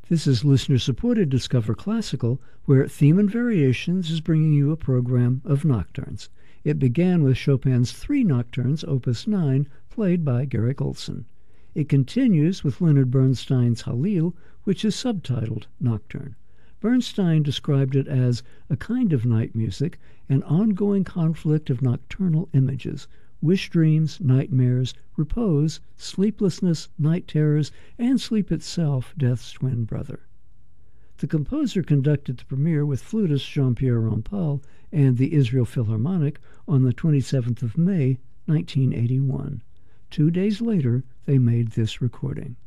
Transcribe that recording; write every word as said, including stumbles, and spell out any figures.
This is listener-supported Discover Classical, where Theme and Variations is bringing you a program of nocturnes. It began with Chopin's Three Nocturnes, Opus nine, played by Garrick Ohlson. It continues with Leonard Bernstein's Halil, which is subtitled Nocturne. Bernstein described it as a kind of night music, an ongoing conflict of nocturnal images, wish dreams, nightmares, repose, sleeplessness, night terrors, and sleep itself, death's twin brother. The composer conducted the premiere with flutist Jean-Pierre Rampal and the Israel Philharmonic on the twenty-seventh of May, nineteen eighty-one. Two days later, they made this recording.